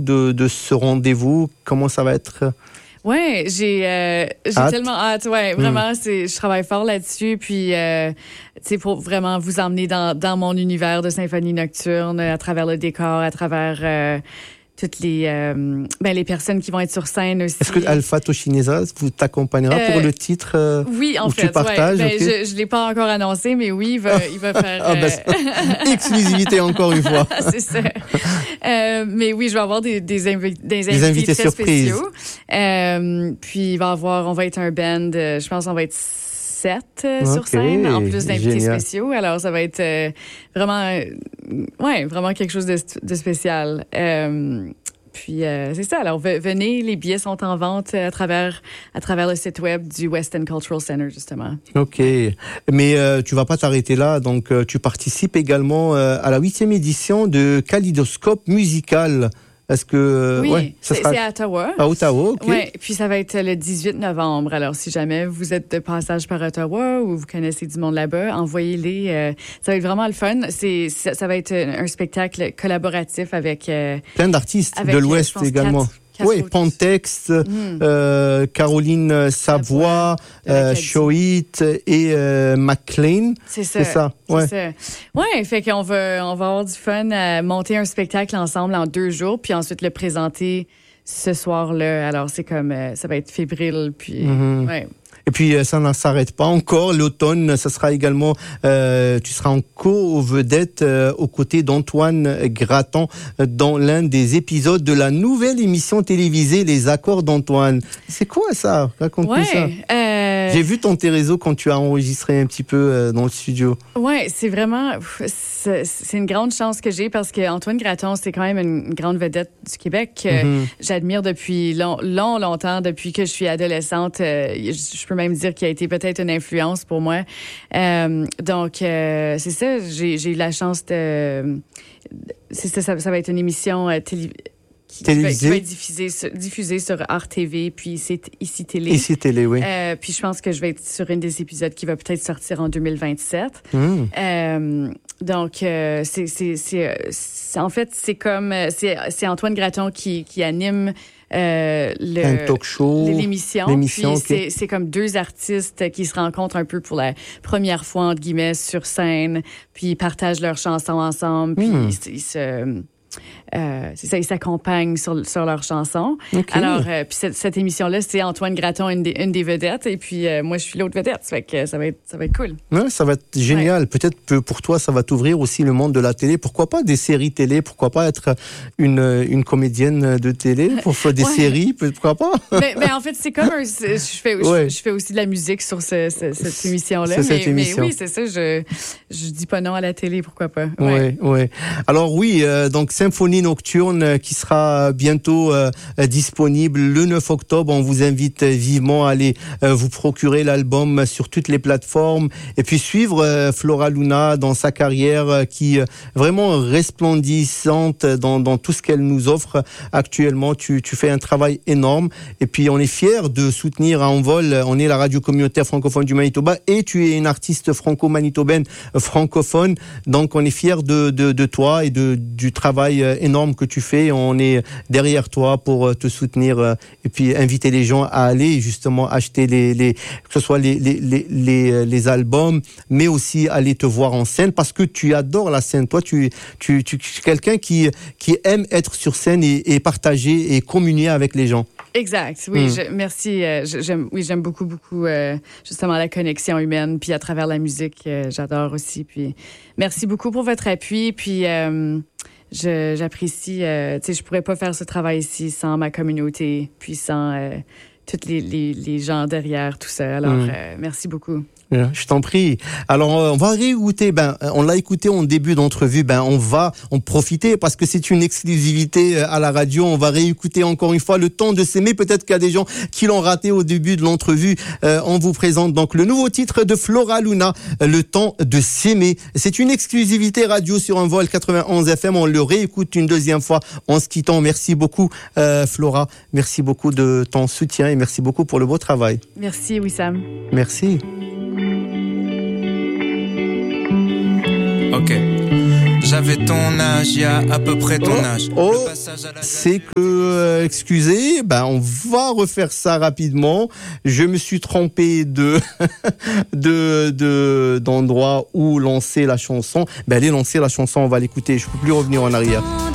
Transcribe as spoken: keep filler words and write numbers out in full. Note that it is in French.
de, de ce rendez-vous? Comment ça va être? Ouais, j'ai euh, j'ai hâte. tellement hâte. Ouais, vraiment, mm. c'est je travaille fort là-dessus. Puis, euh, tu sais, pour vraiment vous emmener dans dans mon univers de symphonie nocturne, à travers le décor, à travers euh, toutes les euh, ben les personnes qui vont être sur scène aussi. Est-ce que Alpha Toshineza vous t'accompagnera euh, pour le titre euh, oui, en où fait, tu partages? Ouais. Ben, okay. Je je l'ai pas encore annoncé, mais oui, il va il va faire ah, ben, euh... exclusivité encore une fois. C'est ça. Euh, mais oui, je vais avoir des des, invi- des, des invités, invités très surprises. Spéciaux. Euh, puis il va avoir, on va être un band. Euh, je pense qu'on va être sept euh, okay, sur scène, en plus d'invités génial. Spéciaux. Alors ça va être euh, vraiment, euh, ouais, vraiment quelque chose de, de spécial. Euh, Puis euh, c'est ça. Alors venez, les billets sont en vente à travers à travers le site web du West End Cultural Center justement. Ok, mais euh, tu vas pas t'arrêter là. Donc euh, tu participes également euh, à la huitième édition de Kaleidoscope musical. Est-ce que oui, ouais, ça c'est, sera c'est à Ottawa. À Ottawa, ok. Ouais, puis ça va être le dix-huit novembre. Alors si jamais vous êtes de passage par Ottawa ou vous connaissez du monde là-bas, envoyez-les. Euh, ça va être vraiment le fun. C'est ça, ça va être un spectacle collaboratif avec euh, plein d'artistes avec, de l'Ouest pense, également. Quatre, oui, Pantex, mmh. euh, Caroline Savoie, euh, Choït et euh, McLean. C'est ça. C'est ça. C'est ouais. ça. Ouais, fait qu'on va, on va avoir du fun à monter un spectacle ensemble en deux jours, puis ensuite le présenter ce soir-là. Alors c'est comme, euh, ça va être fébrile, puis mmh. ouais. Et puis ça ne s'arrête pas encore. L'automne, ça sera également, euh, tu seras en co-vedette euh, aux côtés d'Antoine Graton dans l'un des épisodes de la nouvelle émission télévisée Les Accords d'Antoine. C'est quoi ça? Raconte-nous ouais, ça. Euh... J'ai vu ton réseau quand tu as enregistré un petit peu euh, dans le studio. Ouais, c'est vraiment, c'est, c'est une grande chance que j'ai parce que Antoine Graton, c'est quand même une grande vedette du Québec que mm-hmm. j'admire depuis long, long, longtemps, depuis que je suis adolescente. Euh, je peux même dire qu'il a été peut-être une influence pour moi. Euh, donc, euh, c'est ça, j'ai, j'ai eu la chance de... C'est ça, ça, ça va être une émission euh, télé, qui, qui, va, qui va être diffusée sur, diffusée sur Art T V, puis c'est Ici Télé. Ici Télé, oui. Euh, puis je pense que je vais être sur une des épisodes qui va peut-être sortir en deux mille vingt-sept. Mm. Euh, donc, euh, c'est, c'est, c'est, c'est... En fait, c'est comme... C'est, c'est Antoine Graton qui, qui anime... Euh, le, un talk show, l'émission. l'émission puis okay. c'est, c'est comme deux artistes qui se rencontrent un peu pour la première fois, entre guillemets, sur scène, puis ils partagent leurs chansons ensemble, puis mm. ils, ils se... Euh, c'est ça, ils s'accompagnent sur, sur leurs chansons. Okay. Alors, euh, puis cette, cette émission-là, c'est Antoine Graton, une des, une des vedettes, et puis euh, moi, je suis l'autre vedette. Ça fait que ça va être, ça va être cool. Ouais, ça va être génial. Ouais. Peut-être que pour toi, ça va t'ouvrir aussi le monde de la télé. Pourquoi pas des séries télé? Pourquoi pas être une, une comédienne de télé pour faire des ouais. séries? Pourquoi pas? Mais, mais en fait, c'est comme un, je fais, ouais. je, je fais aussi de la musique sur ce, ce, cette émission-là. C'est mais, cette émission. mais oui, c'est ça. Je, je dis pas non à la télé. Pourquoi pas? Oui, ouais. ouais. Alors oui, euh, donc Symphonie Nocturne euh, qui sera bientôt euh, disponible le neuf octobre. On vous invite vivement à aller euh, vous procurer l'album sur toutes les plateformes et puis suivre euh, Flora Luna dans sa carrière euh, qui est vraiment resplendissante dans, dans tout ce qu'elle nous offre actuellement. Tu, tu fais un travail énorme et puis on est fiers de soutenir à Envol. On est la radio communautaire francophone du Manitoba et tu es une artiste franco-manitobaine francophone. Donc on est fiers de, de, de toi et de, du travail énorme que tu fais. On est derrière toi pour te soutenir et puis inviter les gens à aller justement acheter les, les que ce soit les, les, les, les, les albums, mais aussi aller te voir en scène parce que tu adores la scène. Toi, tu, tu, tu, tu es quelqu'un qui, qui aime être sur scène et, et partager et communier avec les gens. Exact. Oui, mmh. je, merci. Euh, j'aime, oui, j'aime beaucoup, beaucoup euh, justement la connexion humaine. Puis à travers la musique, euh, j'adore aussi. Puis merci beaucoup pour votre appui. Puis euh, je, j'apprécie. Euh, tu sais, je pourrais pas faire ce travail ici sans ma communauté, puis sans euh, tous les, les, les gens derrière tout ça. Alors, mmh. euh, merci beaucoup. Je t'en prie. Alors, on va réécouter. Ben, on l'a écouté en début d'entrevue. Ben, on va en profiter parce que c'est une exclusivité à la radio. On va réécouter encore une fois Le Temps de s'aimer. Peut-être qu'il y a des gens qui l'ont raté au début de l'entrevue. Euh, on vous présente donc le nouveau titre de Flora Luna, Le Temps de s'aimer. C'est une exclusivité radio sur Envol quatre-vingt-onze F M. On le réécoute une deuxième fois en se quittant. Merci beaucoup, euh, Flora. Merci beaucoup de ton soutien et merci beaucoup pour le beau travail. Merci, Wissam. Merci. Ok. j'avais ton âge, il y a à peu près ton oh, âge. Oh, c'est que, euh, excusez, ben on va refaire ça rapidement. Je me suis trompé de de de d'endroit où lancer la chanson. Ben allez lancer la chanson, on va l'écouter. Je peux plus revenir en arrière.